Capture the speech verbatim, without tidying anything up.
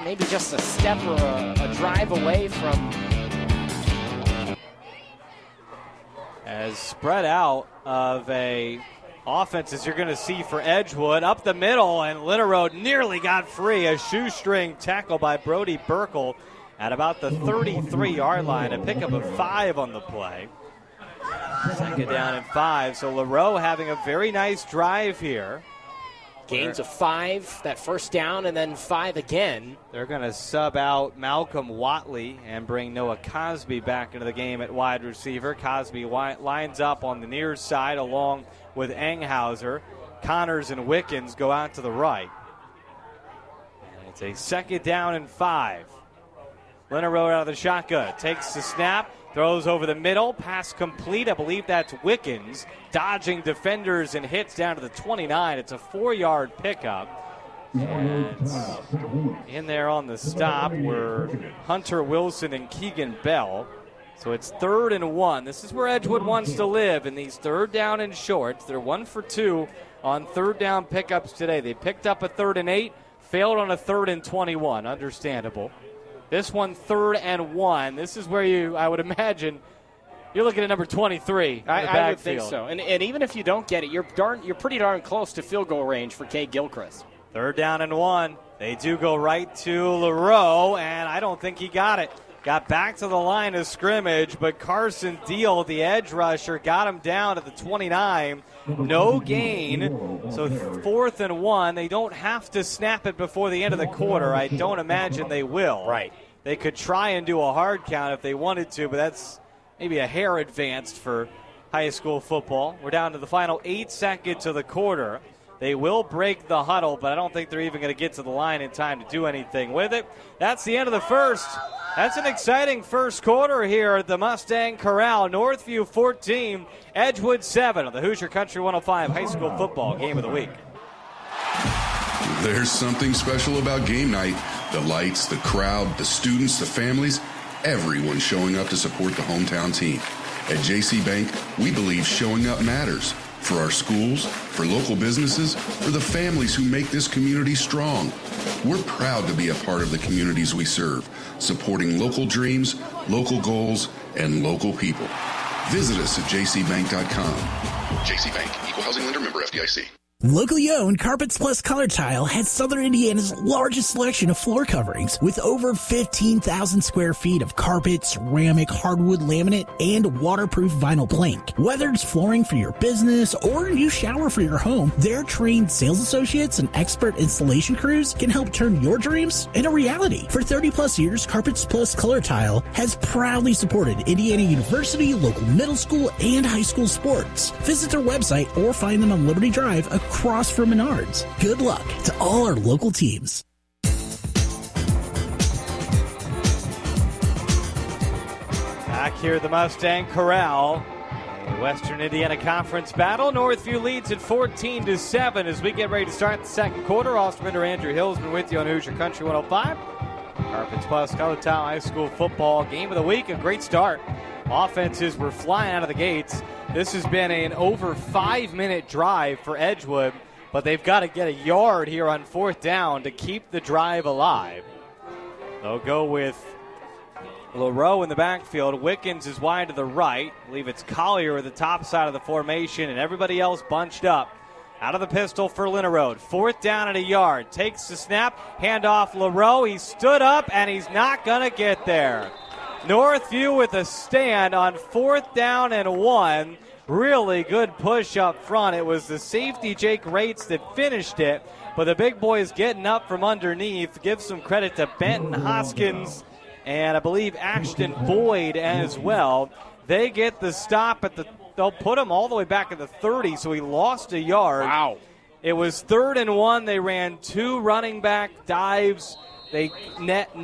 maybe just a step or a, a drive away from. As spread out of a offense as you're going to see for Edgewood. Up the middle, and Literow nearly got free. A shoestring tackle by Brody Burkle at about the thirty-three-yard line. A pickup of five on the play. Second down and five. So Leroux having a very nice drive here. Gains of five, that first down, and then five again. They're going to sub out Malcolm Watley and bring Noah Cosby back into the game at wide receiver. Cosby wi- lines up on the near side along with Enghauser. Connors and Wickens go out to the right. And it's a second down and five. Literow out of the shotgun. Takes the snap. Throws over the middle. Pass complete. I believe that's Wickens. Dodging defenders and hits down to the twenty-nine. It's a four-yard pickup. And in there on the stop were Hunter Wilson and Keegan Bell. So it's third and one. This is where Edgewood wants to live in these third down and shorts. They're one for two on third down pickups today. They picked up a third and eight, failed on a third and twenty-one. Understandable. This one, third and one. This is where you, I would imagine, you're looking at number twenty-three. I, I would think so. And, and even if you don't get it, you're darn, you're pretty darn close to field goal range for Kay Gilchrist. Third down and one. They do go right to Leroux, and I don't think he got it. Got back to the line of scrimmage, but Carson Deal, the edge rusher, got him down to the twenty-nine. No gain. So fourth and one. They don't have to snap it before the end of the quarter. I don't imagine they will. Right. They could try and do a hard count if they wanted to, but that's maybe a hair advanced for high school football. We're down to the final eight seconds of the quarter. They will break the huddle, but I don't think they're even going to get to the line in time to do anything with it. That's the end of the first. That's an exciting first quarter here at the Mustang Corral. Northview fourteen, Edgewood seven on the Hoosier Country one oh five High School Football Game of the Week. There's something special about game night. The lights, the crowd, the students, the families, everyone showing up to support the hometown team. At J C Bank, we believe showing up matters. For our schools, for local businesses, for the families who make this community strong. We're proud to be a part of the communities we serve, supporting local dreams, local goals, and local people. Visit us at j c bank dot com. J C Bank, Equal Housing Lender, member F D I C. Locally owned Carpets Plus Color Tile has Southern Indiana's largest selection of floor coverings with over fifteen thousand square feet of carpet, ceramic, hardwood, laminate, and waterproof vinyl plank. Whether it's flooring for your business or a new shower for your home, their trained sales associates and expert installation crews can help turn your dreams into reality. For thirty plus years, Carpets Plus Color Tile has proudly supported Indiana University, local middle school, and high school sports. Visit their website or find them on Liberty Drive across from Menards. Good luck to all our local teams. Back here at the Mustang Corral, a Western Indiana Conference battle. Northview leads at fourteen to seven as we get ready to start the second quarter. Austin Ritter, Andrew Hillsman with you on Hoosier Country one oh five. Carpets Plus Color Tile High School Football Game of the Week. A great start. Offenses were flying out of the gates. This has been an over five-minute drive for Edgewood, but they've got to get a yard here on fourth down to keep the drive alive. They'll go with Leroux in the backfield. Wickens is wide to the right. I believe it's Collier at the top side of the formation, and everybody else bunched up. Out of the pistol for Literow. Fourth down and a yard. Takes the snap. Handoff Leroux. He stood up, and he's not going to get there. Northview with a stand on fourth down and one. Really good push up front. It was the safety, Jake Rates, that finished it, but the big boy is getting up from underneath. Give some credit to Benton Hoskins and I believe Ashton Boyd as well. They get the stop at the, they'll put him all the way back at the thirty, so he lost a yard. Wow. It was third and one. They ran two running back dives. They net